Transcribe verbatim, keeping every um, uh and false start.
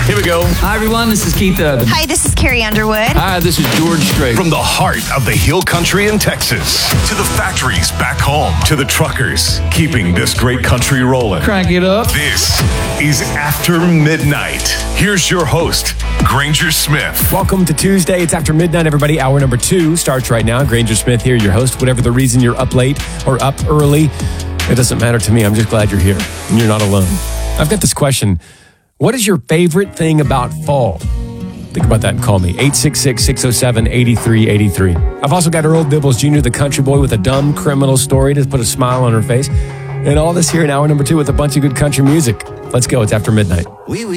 Here we go. Hi, everyone. This is Keith Urban. Hi, this is Carrie Underwood. Hi, this is George Strait. From the heart of the Hill Country in Texas to the factories back home to the truckers keeping this great country rolling. Crank it up. This is After Midnight. Here's your host, Granger Smith. Welcome to Tuesday. It's After Midnight, everybody. Hour number two starts right now. Granger Smith here, your host. Whatever the reason you're up late or up early, it doesn't matter to me. I'm just glad you're here and you're not alone. I've got this question. What is your favorite thing about fall? Think about that and call me. eight six six, six oh seven, eight three eight three. I've also got Earl Dibbles Junior, the country boy with a dumb criminal story to put a smile on her face. And all this here in hour number two with a bunch of good country music. Let's go. It's After Midnight. Oui, oui.